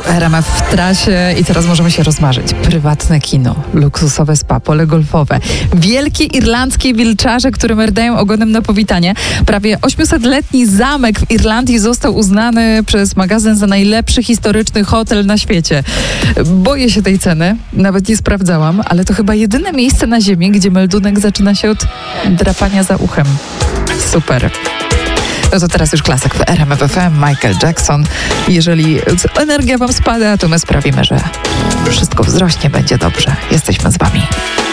RMF w trasie i teraz możemy się rozmarzyć. Prywatne kino, luksusowe spa, pole golfowe, wielkie irlandzkie wilczarze, które merdają ogonem na powitanie. Prawie 800-letni zamek w Irlandii został uznany przez magazyn za najlepszy historyczny hotel na świecie. Boję się tej ceny, nawet nie sprawdzałam, ale to chyba jedyne miejsce na ziemi, gdzie meldunek zaczyna się od drapania za uchem. Super. No to teraz już klasyk w RMF FM, Michael Jackson. Jeżeli energia wam spada, to my sprawimy, że wszystko wzrośnie, będzie dobrze. Jesteśmy z wami.